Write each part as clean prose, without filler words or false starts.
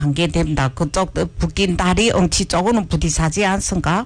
관계됩니다. 그쪽 붓긴 다리 엉치 쪽은 부딪히지 않습니까?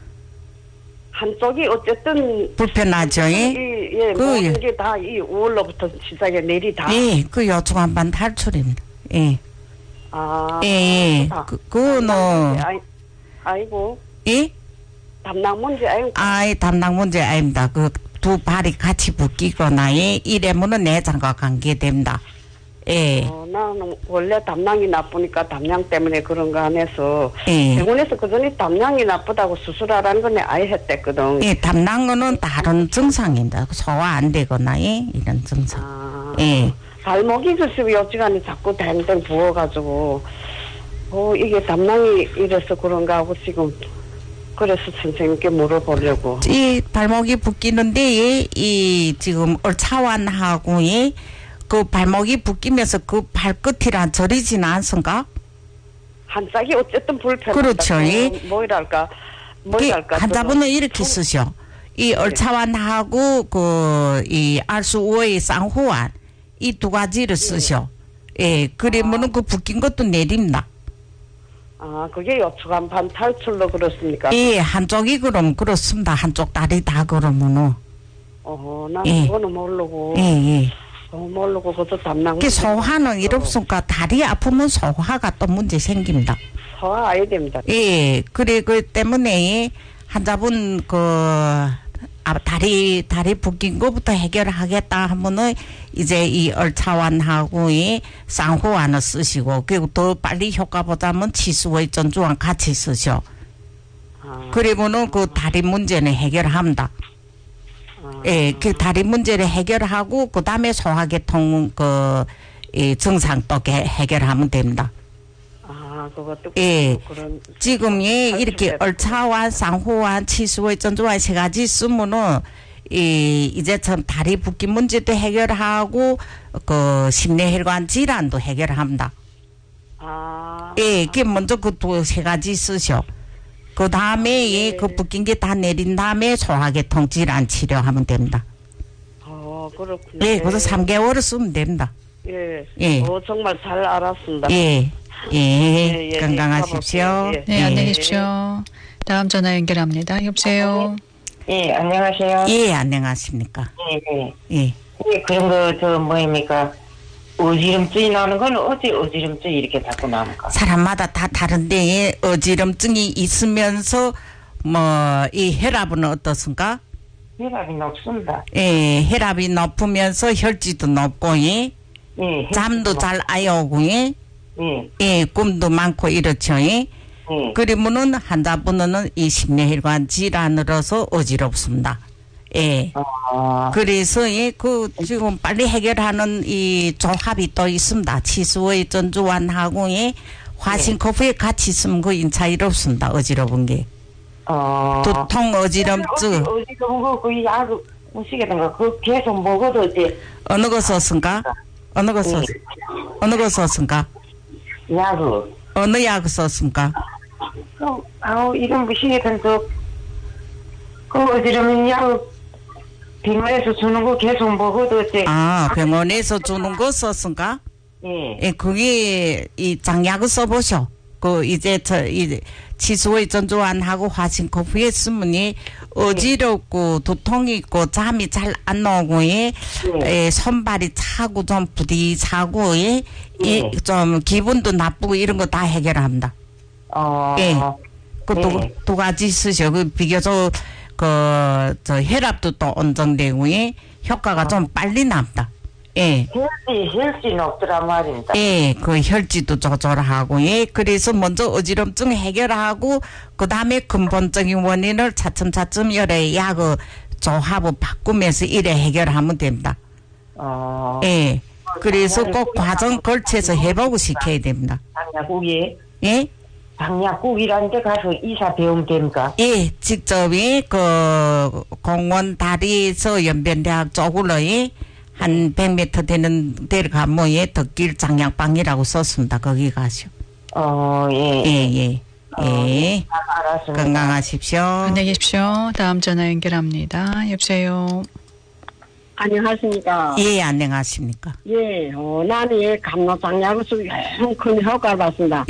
한쪽이 어쨌든 불편하죠. 예, 모든 게 다 이 우울로부터 시작해 내리 다. 예, 그 요충한반 탈출입니다. 예. 아, 예, 그거는 아이고. 예? 담낭 문제 아이고. 아이 담낭 문제 아닙니다. 그 두 발이 같이 붙기거나 이래면은 내장과 관계됩니다. 예. 나는 원래 담낭이 나쁘니까 담낭 때문에 그런가 안 해서 예. 병원에서 그전에 담낭이 나쁘다고 수술하라는 건 아예 했댔거든. 예, 담낭은 다른 증상입니다. 소화 안 되거나 이런 증상. 예. 발목이 글쎄 여지간에 자꾸 댕댕 부어가지고 이게 담낭이 이래서 그런가 하고 지금 그래서 선생님께 물어보려고. 이 발목이 붓기는데 이 지금 얼차완하고 그 발목이 붓기면서 그 발끝이랑 저리지는 않습니까? 한짝이 어쨌든 불편하다. 그렇죠. 뭐랄까. 환자분은 이렇게 쓰셔. 이 얼차완하고 이 알수 우의 쌍호완 이 두 가지를 쓰셔. 예, 그러면은 그 붓긴 것도 내립니다. 그게 요충한반 탈출로 그렇습니까? 예, 한쪽이 그렇습니다. 한쪽 다리 다 그러면은. 난 그거는 모르고. 예. 모르고 그것도 담낭. 소화는 이렇습니까? 다리 아프면 소화가 또 문제 생깁니다. 소화 아예 됩니다. 예, 그 때문에 환자분 다리 붓긴 것부터 해결하겠다 하면은 이제 이 얼차완하고 쌍호완을 쓰시고 그리고 더 빨리 효과 보자면 치수의 전주완 같이 쓰셔. 그리고는 그 다리 문제는 해결합니다. 예, 그 다리 문제를 해결하고 그 다음에 소화계통 이 증상 또 해결하면 됩니다. 그것도 예, 그런 지금 이렇게 얼차완, 쌍호완, 치수의 전주완 세 가지 쓰면은 이제 참 다리 붓기 문제도 해결하고 그 심내혈관 질환도 해결합니다. 예, 그 먼저 그 두 세 가지 쓰셔. 그 다음에 그 붓긴 게 다 내린 다음에 소화계통 질환 치료하면 됩니다. 그렇군요. 예, 그래서 3개월을 쓰면 됩니다. 예. 정말 잘 알았습니다. 예, 건강하십시오. 네, 안녕히 계십시오. 다음 전화 연결합니다. 여보세요. 예, 안녕하세요. 예, 안녕하십니까. 예. 그런 거, 뭐입니까? 어지럼증이 나는 건 어찌 어지럼증이 이렇게 자꾸 나옵니까? 사람마다 다 다른데, 어지럼증이 있으면서, 이 혈압은 어떻습니까? 혈압이 높습니다. 예, 혈압이 높으면서 혈지도 높고, 잠도 잘 안 오고, 예, 꿈도 많고 이렇죠. 그러면은 환자분은 이 심내혈관 질환으로서 어지럽습니다. 예. 그래서 지금 빨리 해결하는 이 조합이 또 있습니다. 치수의 전주완하고 화신코프에 같이 쓰면 그 인차 이롭습니다. 어지러운 게. 두통 어지럼증. 어지러운 거 그 약 무시겠던가 그 계속 먹어도 이제. 어느 거 썼습니까? 어느 거 썼습니까? 약을. 어느 약 썼습니까? 이런 무시겠던 그 어지러운 약 병원에서 주는 거 계속 먹어도 이제. 병원에서 주는 거 썼습니까? 예. 그게 이 장약을 써보셔. 이제 치수의 전주완하고 화신코프에 쓰면 어지럽고 두통이 있고 잠이 잘 안 오고 손발이 차고 좀 부딪하고 좀 기분도 나쁘고 이런 거 다 해결합니다. 예. 두 가지 쓰셔. 비교적 혈압도 또 안정되고 효과가 좀 빨리 납니다. 예. 혈지 높더란 말입니다. 예, 그 혈지도 조절하고, 그래서 먼저 어지럼증 해결하고, 그 다음에 근본적인 원인을 차츰차츰 여러 약의 조합을 바꾸면서 이래 해결하면 됩니다. 예. 그래서 꼭 과정 걸쳐서 회복을 시켜야 됩니다. 당약국이? 예? 당약국이라는 데 가서 의사 배우면 됩니까? 예, 직접, 공원 다리에서 연변대학 쪽으로, 한 100m 되는 데를 가면 덕길 장약방이라고 썼습니다. 거기 가시오. 예. 알았습니다. 건강하십시오. 안녕히 계십시오. 다음 전화 연결합니다. 여보세요. 안녕하십니까. 예, 안녕하십니까. 예, 나는 감로장약을 큰 효과를 봤습니다.